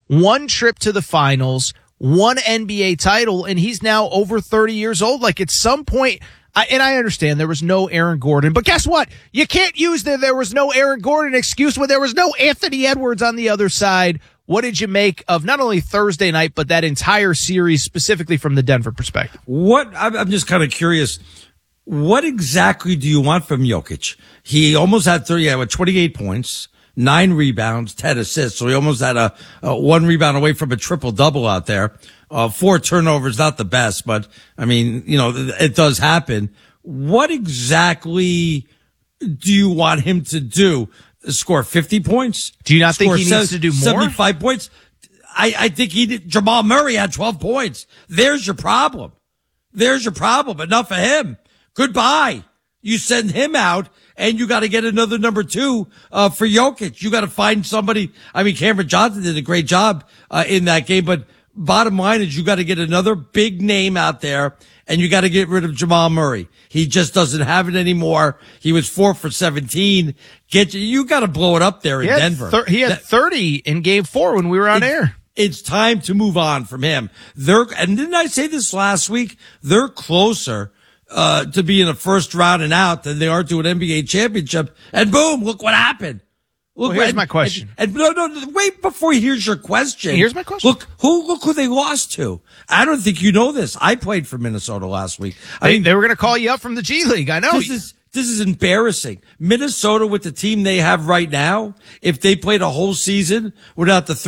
one trip to the finals, one NBA title, and he's now over 30 years old. Like, at some point, and I understand there was no Aaron Gordon, but guess what? You can't use there was no Aaron Gordon excuse when there was no Anthony Edwards on the other side. What did you make of not only Thursday night, but that entire series, specifically from the Denver perspective? I'm just kind of curious. What exactly do you want from Jokic? He almost had 28 points, 9 rebounds, 10 assists. So he almost had a 1 rebound away from a triple-double out there. 4 turnovers, not the best, but I mean, it does happen. What exactly do you want him to do? Score 50 points? Do you not think he needs to do more? 75 points? I think Jamal Murray had 12 points. There's your problem. Enough of him. Goodbye. You send him out, and you got to get another number 2 for Jokic. You got to find somebody. I mean, Cameron Johnson did a great job in that game, but bottom line is you got to get another big name out there, and you got to get rid of Jamal Murray. He just doesn't have it anymore. He was 4 for 17. You got to blow it up there in Denver. He had 30 in game 4 when we were on air. It's time to move on from him. And didn't I say this last week? They're closer to being a first round and out than they are to an NBA championship. And boom, look what happened. Here's my question. No, wait before here's your question. Here's my question. Look who they lost to. I don't think you know this. I played for Minnesota last week. They were going to call you up from the G League. I know. This is embarrassing. Minnesota, with the team they have right now, if they played a whole season without the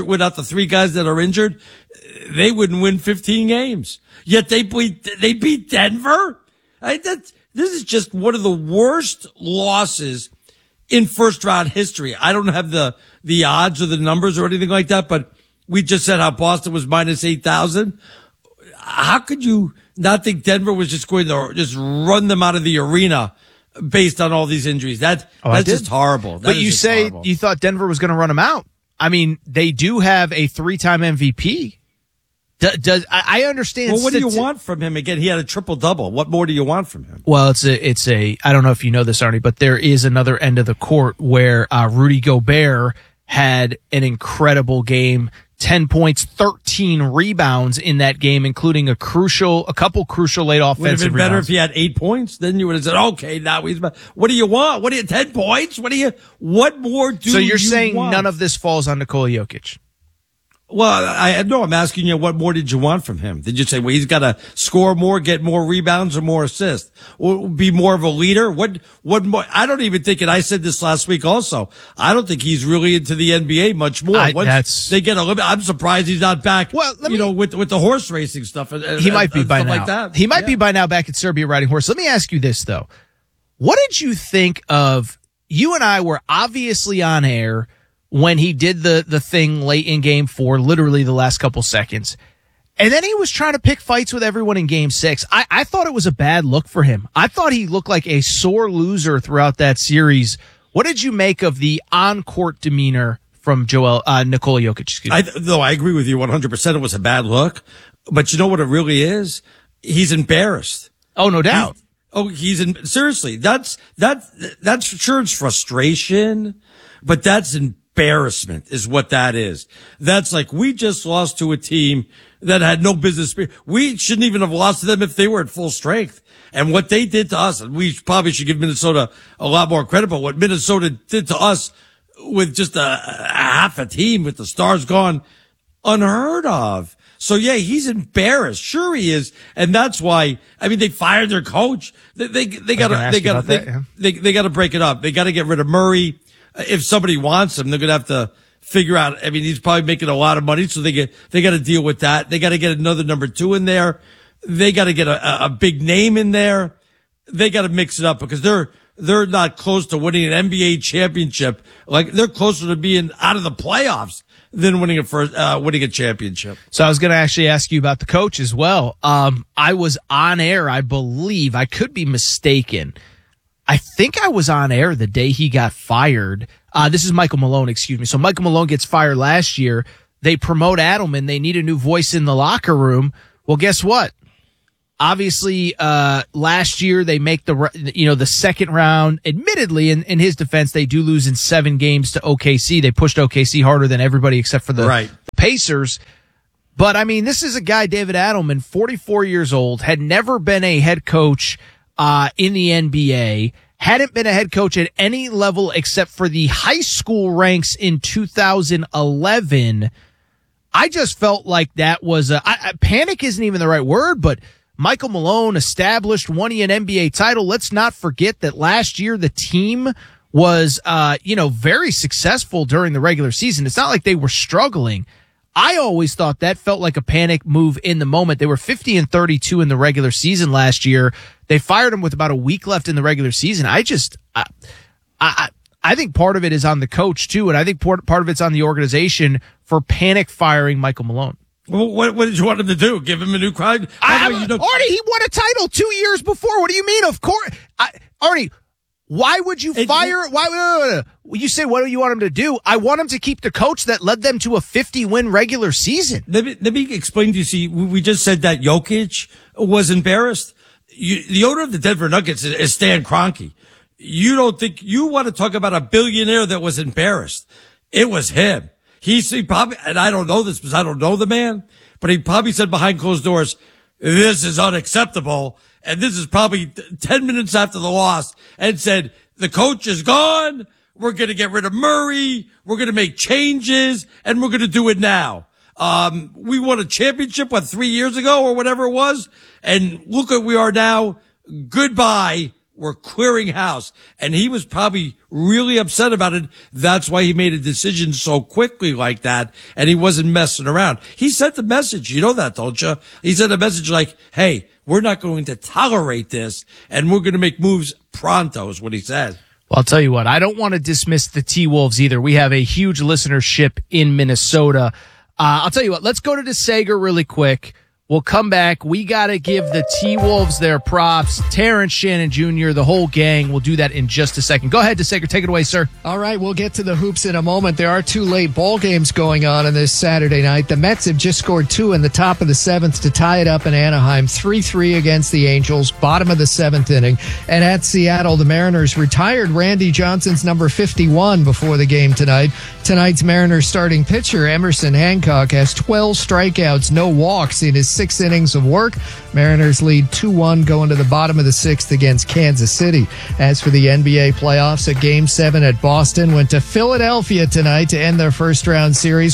3 guys that are injured, they wouldn't win 15 games. Yet they beat Denver. This is just one of the worst losses in first round history. I don't have the odds or the numbers or anything like that, but we just said how Boston was minus 8,000. How could you not think Denver was just going to just run them out of the arena based on all these injuries? That's just horrible. But you say horrible. You thought Denver was going to run them out. I mean, they do have a 3-time MVP. I understand. Well, what do you want from him? Again, he had a triple-double. What more do you want from him? Well, it's a, I don't know if you know this, Arnie, but there is another end of the court where Rudy Gobert had an incredible game, 10 points, 13 rebounds in that game, including a couple crucial late offensive rebounds. Would have been better if he had 8 points. Then you would have said, okay, now he's, what do you want? 10 points? What more do you want? So you're saying none of this falls on Nikola Jokic? Well, I'm asking you, what more did you want from him? Did you say, well, he's got to score more, get more rebounds or more assists, or be more of a leader? What more? I don't even think, and I said this last week also, I don't think he's really into the NBA much more. They get a little bit, I'm surprised he's not back, with the horse racing stuff. He might be by now. Like that. He might be by now back at Serbia riding horse. Let me ask you this, though. What did you think of, you and I were obviously on air when he did the thing late in game 4, literally the last couple seconds. And then he was trying to pick fights with everyone in game 6. I thought it was a bad look for him. I thought he looked like a sore loser throughout that series. What did you make of the on-court demeanor from Nikola Jokic? I agree with you 100%. It was a bad look. But you know what it really is? He's embarrassed. Oh, no doubt. Seriously, that's sure it's frustration, but that's embarrassment is what that is. That's like, we just lost to a team that had no business. We shouldn't even have lost to them if they were at full strength. And what they did to us, and we probably should give Minnesota a lot more credit, but what Minnesota did to us with just a half a team with the stars gone, unheard of. So yeah, he's embarrassed. Sure he is. And that's why, I mean, they fired their coach. They gotta break it up. They gotta get rid of Murray. If somebody wants him, they're going to have to figure out. I mean, he's probably making a lot of money, so they got to deal with that. They got to get another number 2 in there. They got to get a big name in there. They got to mix it up because they're not close to winning an NBA championship. Like, they're closer to being out of the playoffs than winning a championship. So I was going to actually ask you about the coach as well. I was on air, I believe. I could be mistaken. I think I was on air the day he got fired. This is Michael Malone, excuse me. So Michael Malone gets fired last year. They promote Adelman. They need a new voice in the locker room. Well, guess what? Obviously, last year they make the second round. Admittedly, in his defense, they do lose in 7 games to OKC. They pushed OKC harder than everybody except for the Pacers. But, I mean, this is a guy, David Adelman, 44 years old, had never been a head coach in the NBA, hadn't been a head coach at any level except for the high school ranks in 2011. I just felt like that was panic isn't even the right word, but Michael Malone established, won an NBA title. Let's not forget that last year the team was, very successful during the regular season. It's not like they were struggling. I always thought that felt like a panic move in the moment. They were 50-32 in the regular season last year. They fired him with about a week left in the regular season. I think part of it is on the coach too, and I think part of it's on the organization for panic firing Michael Malone. Well, what did you want him to do? Give him a new crowd? Arnie, he won a title 2 years before. What do you mean? Of course, Arnie. Why would you fire? Why? You say, what do you want him to do? I want him to keep the coach that led them to a 50-win regular season. Let me explain to you. See, we just said that Jokic was embarrassed. The owner of the Denver Nuggets is Stan Kroenke. You don't think you want to talk about a billionaire that was embarrassed? It was him. He probably, and I don't know this because I don't know the man, but he probably said behind closed doors, "This is unacceptable." And this is probably 10 minutes after the loss, and said, the coach is gone. We're going to get rid of Murray. We're going to make changes, and we're going to do it now. We won a championship, 3 years ago or whatever it was? And look where we are now. Goodbye. We're clearing house. And he was probably really upset about it. That's why he made a decision so quickly like that. And he wasn't messing around. He sent the message. You know that, don't you? He sent a message like, hey, we're not going to tolerate this, and we're going to make moves pronto, is what he said. Well, I'll tell you what, I don't want to dismiss the T-Wolves either. We have a huge listenership in Minnesota. I'll tell you what, let's go to DeSager really quick. We'll come back. We got to give the T-Wolves their props. Terrence Shannon Jr., the whole gang. We'll do that in just a second. Go ahead, DeSager. Take it away, sir. All right, we'll get to the hoops in a moment. There are two late ball games going on this Saturday night. The Mets have just scored 2 in the top of the 7th to tie it up in Anaheim. 3-3 against the Angels, bottom of the 7th inning. And at Seattle, the Mariners retired Randy Johnson's number 51 before the game tonight. Tonight's Mariners starting pitcher, Emerson Hancock, has 12 strikeouts, no walks in his 6 innings of work. Mariners lead 2-1 going to the bottom of the 6th against Kansas City. As for the NBA playoffs, a Game 7 at Boston went to Philadelphia tonight to end their first-round series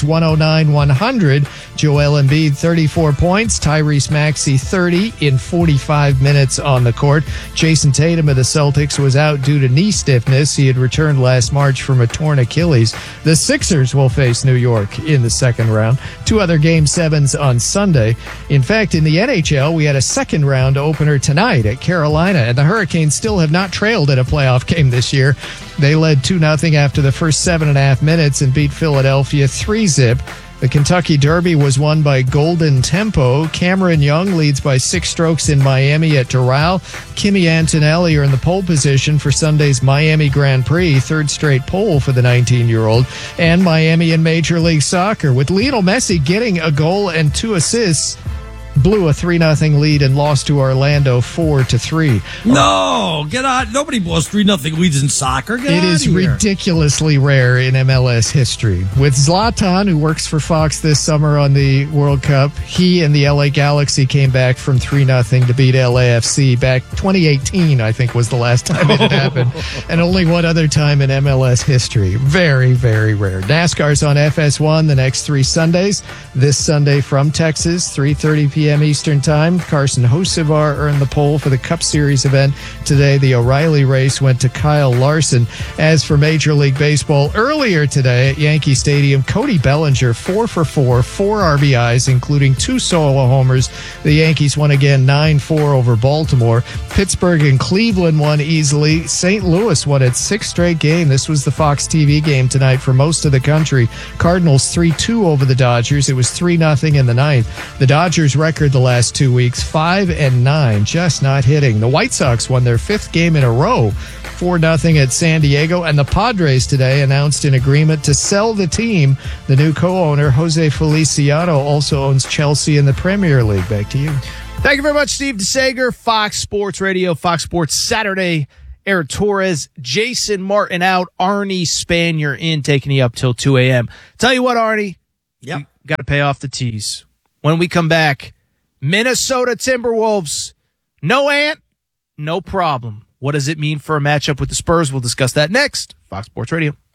109-100. Joel Embiid, 34 points. Tyrese Maxey, 30 in 45 minutes on the court. Jason Tatum of the Celtics was out due to knee stiffness. He had returned last March from a torn Achilles. The Sixers will face New York in the second round. 2 other Game 7s on Sunday. In fact, in the NHL, we had a second round opener tonight at Carolina, and the Hurricanes still have not trailed in a playoff game this year. They led 2-0 after the first 7.5 minutes and beat Philadelphia 3-0. The Kentucky Derby was won by Golden Tempo. Cameron Young leads by 6 strokes in Miami at Doral. Kimi Antonelli are in the pole position for Sunday's Miami Grand Prix, 3rd straight pole for the 19-year-old. And Miami in Major League Soccer, with Lionel Messi getting a goal and 2 assists, blew a 3-0 lead and lost to Orlando 4-3. No, get out. Nobody blows 3-0 leads in soccer. It is ridiculously rare in MLS history. With Zlatan, who works for Fox this summer on the World Cup, he and the LA Galaxy came back from 3-0 to beat LAFC back 2018, I think was the last time it had happened. And only one other time in MLS history. Very, very rare. NASCAR's on FS1 the next 3 Sundays. This Sunday from Texas, 3:30 p.m. Eastern Time. Carson Hocevar earned the pole for the Cup Series event today. The O'Reilly race went to Kyle Larson. As for Major League Baseball, earlier today at Yankee Stadium, Cody Bellinger 4 for 4 RBIs, including 2 solo homers. The Yankees won again 9-4 over Baltimore. Pittsburgh and Cleveland won easily. St. Louis won its 6th straight game. This was the Fox TV game tonight for most of the country. Cardinals 3-2 over the Dodgers. It was 3-0 in the 9th. The Dodgers record the last 2 weeks, 5-9, just not hitting. The White Sox won their 5th game in a row, 4-0 at San Diego, and the Padres today announced an agreement to sell the team. The new co-owner, Jose Feliciano, also owns Chelsea in the Premier League. Back to you. Thank you very much, Steve DeSager, Fox Sports Radio, Fox Sports Saturday. Eric Torres, Jason Martin out, Arnie Spanier in, taking you up till 2 a.m. Tell you what, Arnie. Yep. Got to pay off the T's. When we come back, Minnesota Timberwolves. No Ant, no problem. What does it mean for a matchup with the Spurs? We'll discuss that next. Fox Sports Radio.